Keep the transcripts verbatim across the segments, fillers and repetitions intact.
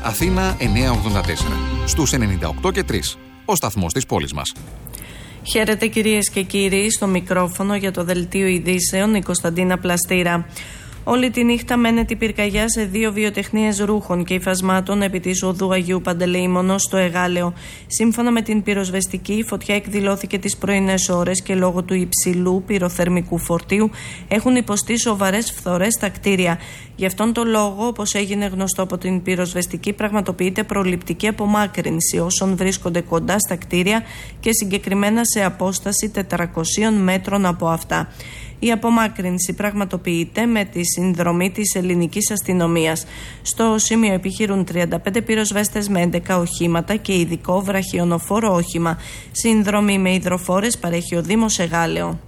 Αθήνα εννιακόσια ογδόντα τέσσερα. Στους ενενήντα οκτώ και τρία. Ο σταθμός της πόλης μας. Χαίρετε κυρίες και κύριοι, στο μικρόφωνο για το δελτίο ειδήσεων η Κωνσταντίνα Πλαστήρα. Όλη τη νύχτα μένεται η πυρκαγιά σε δύο βιοτεχνίες ρούχων και υφασμάτων επί της οδού Αγίου Παντελεήμονος στο Εγάλεο. Σύμφωνα με την πυροσβεστική, η φωτιά εκδηλώθηκε τις πρωινές ώρες και λόγω του υψηλού πυροθερμικού φορτίου έχουν υποστεί σοβαρές φθορές στα κτίρια. Γι' αυτόν τον λόγο, όπως έγινε γνωστό από την πυροσβεστική, πραγματοποιείται προληπτική απομάκρυνση όσων βρίσκονται κοντά στα κτίρια και συγκεκριμένα σε απόσταση τετρακοσίων μέτρων από αυτά. Η απομάκρυνση πραγματοποιείται με τη συνδρομή της ελληνικής αστυνομίας. Στο σημείο επιχειρούν τριάντα πέντε πυροσβέστες με έντεκα οχήματα και ειδικό βραχιονοφόρο όχημα. Συνδρομή με υδροφόρες παρέχει ο Δήμος Εγάλεο.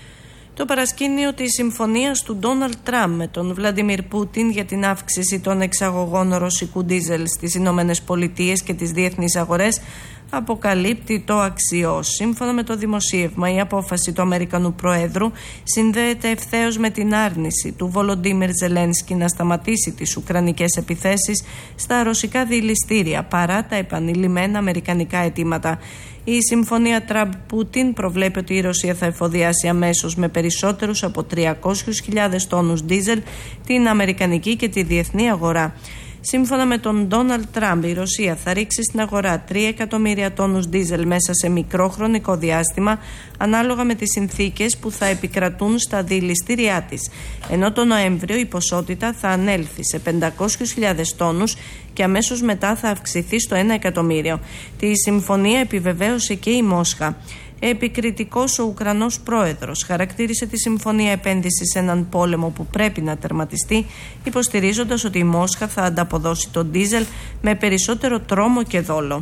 Το παρασκήνιο της συμφωνίας του Ντόναλντ Τραμπ με τον Βλαντιμίρ Πούτιν για την αύξηση των εξαγωγών ρωσικού ντίζελ στις Ηνωμένες Πολιτείες και τις διεθνείς αγορές αποκαλύπτει το αξιό. Σύμφωνα με το δημοσίευμα, η απόφαση του Αμερικανού Προέδρου συνδέεται ευθέως με την άρνηση του Βολοντίμιρ Ζελένσκι να σταματήσει τις ουκρανικές επιθέσεις στα ρωσικά δηληστήρια παρά τα επανειλημμένα αμερικανικά αιτήματα. Η συμφωνία Τραμπ-Πούτιν προβλέπει ότι η Ρωσία θα εφοδιάσει αμέσως με περισσότερους από τριακόσιες χιλιάδες τόνους ντίζελ την αμερικανική και τη διεθνή αγορά. Σύμφωνα με τον Ντόναλντ Τραμπ, η Ρωσία θα ρίξει στην αγορά τρία εκατομμύρια τόνους ντίζελ μέσα σε μικρό χρονικό διάστημα, ανάλογα με τις συνθήκες που θα επικρατούν στα δηληστήριά της. Ενώ το Νοέμβριο η ποσότητα θα ανέλθει σε πεντακόσιες χιλιάδες τόνους και αμέσως μετά θα αυξηθεί στο ένα εκατομμύριο. Τη συμφωνία επιβεβαίωσε και η Μόσχα. Επικριτικός ο Ουκρανός πρόεδρος χαρακτήρισε τη συμφωνία επένδυση σε έναν πόλεμο που πρέπει να τερματιστεί, υποστηρίζοντας ότι η Μόσχα θα ανταποδώσει τον ντίζελ με περισσότερο τρόμο και δόλο.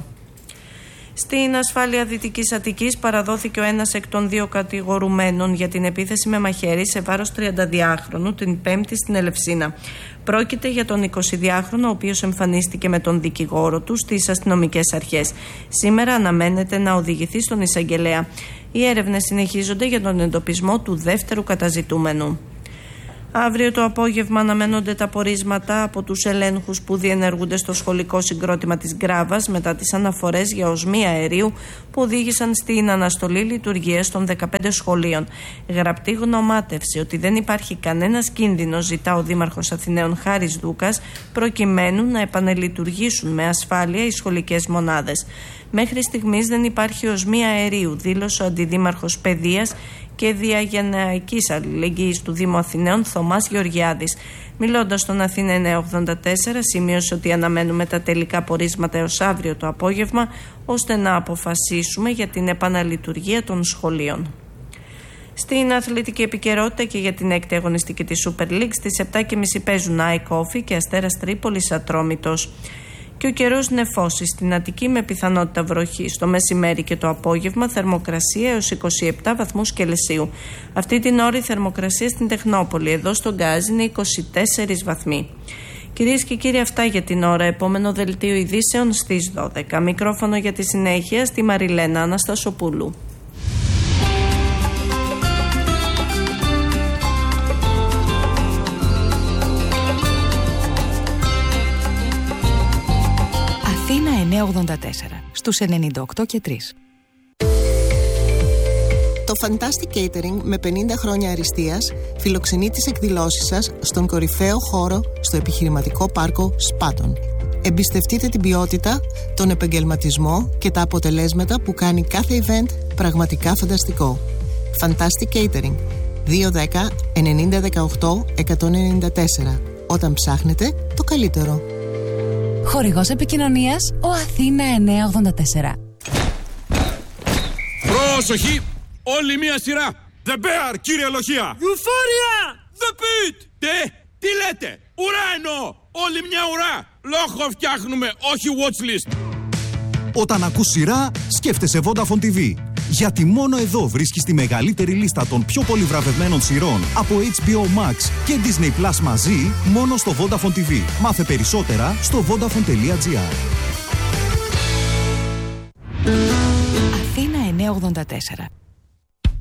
Στην ασφάλεια Δυτικής Αττικής παραδόθηκε ο ένας εκ των δύο κατηγορουμένων για την επίθεση με μαχαίρι σε βάρος τριανταδυάχρονου την Πέμπτη στην Ελευσίνα. Πρόκειται για τον εικοσιδυάχρονο, ο οποίος εμφανίστηκε με τον δικηγόρο του στις αστυνομικές αρχές. Σήμερα αναμένεται να οδηγηθεί στον εισαγγελέα. Οι έρευνες συνεχίζονται για τον εντοπισμό του δεύτερου καταζητούμενου. Αύριο το απόγευμα αναμένονται τα πορίσματα από τους ελέγχους που διενεργούνται στο σχολικό συγκρότημα της Γκράβας μετά τις αναφορές για οσμία αερίου που οδήγησαν στην αναστολή λειτουργίας των δεκαπέντε σχολείων. Γραπτή γνωμάτευση ότι δεν υπάρχει κανένας κίνδυνος ζητά ο Δήμαρχος Αθηναίων Χάρης Δούκας προκειμένου να επανελειτουργήσουν με ασφάλεια οι σχολικές μονάδες. Μέχρι στιγμής δεν υπάρχει οσμία αερίου, δήλωσε ο Αντιδήμαρχος Παιδείας και Διαγενειακής Αλληλεγγύης του Δήμου Αθηναίων Θωμάς Γεωργιάδης. Μιλώντας στον Αθήνα εννιακόσια ογδόντα τέσσερα, σημείωσε ότι αναμένουμε τα τελικά πορίσματα έως αύριο το απόγευμα, ώστε να αποφασίσουμε για την επαναλειτουργία των σχολείων. Στην αθλητική επικαιρότητα και για την έκτη αγωνιστική της Super League, στις επτά και μισή παίζουν ΑΕΚ Όφη και Αστέρας Τρίπολης Ατρόμητος. Και ο καιρός νεφώσει στην Αττική με πιθανότητα βροχή στο μεσημέρι και το απόγευμα, θερμοκρασία έως είκοσι επτά βαθμούς Κελσίου. Αυτή την ώρα η θερμοκρασία στην Τεχνόπολη, εδώ στον Γκάζ, είναι είκοσι τέσσερις βαθμοί. Κυρίες και κύριοι, αυτά για την ώρα. Επόμενο δελτίο ειδήσεων στις δώδεκα. Μικρόφωνο για τη συνέχεια στη Μαριλένα Αναστασοπούλου. εννιακόσια ογδόντα τέσσερα στους ενενήντα οκτώ και τρία. Το Fantastic Catering με πενήντα χρόνια αριστείας φιλοξενεί τις εκδηλώσεις σας στον κορυφαίο χώρο στο επιχειρηματικό πάρκο Σπάτον. Εμπιστευτείτε την ποιότητα, τον επαγγελματισμό και τα αποτελέσματα που κάνει κάθε event πραγματικά φανταστικό. Fantastic Catering δύο ένα μηδέν εννιά ένα οκτώ εκατόν ενενήντα τέσσερα. Όταν ψάχνετε το καλύτερο. Χορηγός επικοινωνίας ο Αθήνα εννιακόσια ογδόντα τέσσερα. Πρόσοχη! Όλη μία σειρά! The Bear, κύριε Λοχεία! Euphoria! The Pit! Τι, τι λέτε? Ουρά εννοώ! Όλη μια ουρά! Λόγο φτιάχνουμε, όχι watchlist! Όταν ακούς σειρά, σκέφτεσαι Vodafone τι βι. Γιατί μόνο εδώ βρίσκεις τη μεγαλύτερη λίστα των πιο πολύ βραβευμένων σειρών από έιτς μπι ο Max και Disney Plus μαζί, μόνο στο Vodafone τι βι. Μάθε περισσότερα στο vodafone τελεία gr. Αθήνα εννιακόσια ογδόντα τέσσερα.